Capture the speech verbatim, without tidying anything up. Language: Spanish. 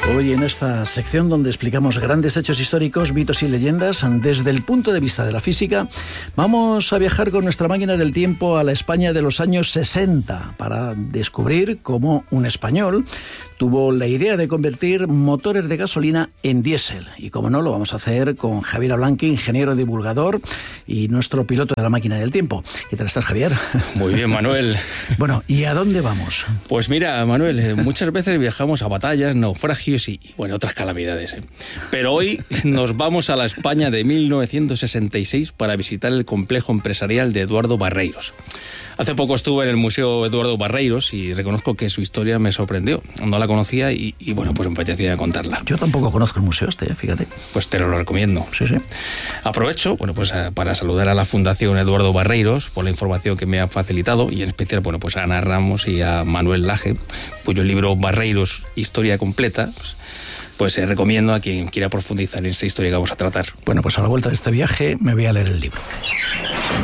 Hoy en esta sección donde explicamos grandes hechos históricos, mitos y leyendas desde el punto de vista de la física, vamos a viajar con nuestra máquina del tiempo a la España de los años sesenta para descubrir cómo un español tuvo la idea de convertir motores de gasolina en diésel. Y como no, lo vamos a hacer con Javier Ablanque, ingeniero divulgador y nuestro piloto de la máquina del tiempo. ¿Qué tal estás, Javier? Muy bien, Manuel. Bueno, ¿y a dónde vamos? Pues mira, Manuel, muchas veces viajamos a batallas, naufragios y, bueno, otras calamidades, ¿eh? Pero hoy nos vamos a la España de mil novecientos sesenta y seis para visitar el complejo empresarial de Eduardo Barreiros. Hace poco estuve en el Museo Eduardo Barreiros y reconozco que su historia me sorprendió. No la conocía y, y bueno, pues me apetecía contarla. Yo tampoco conozco el museo este, fíjate. Pues te lo recomiendo. Sí, sí. Aprovecho, bueno, pues para saludar a la Fundación Eduardo Barreiros por la información que me han facilitado y en especial, bueno, pues a Ana Ramos y a Manuel Laje, cuyo libro Barreiros, Historia Completa, pues, pues eh, recomiendo a quien quiera profundizar en esta historia que vamos a tratar. Bueno, pues a la vuelta de este viaje me voy a leer el libro.